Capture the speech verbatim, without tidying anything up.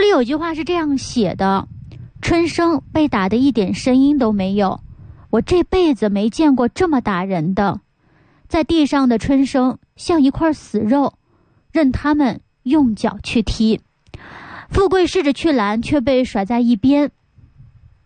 里有句话是这样写的：春生被打得一点声音都没有，我这辈子没见过这么打人的。在地上的春生像一块死肉，任他们用脚去踢。富贵试着去拦，却被甩在一边。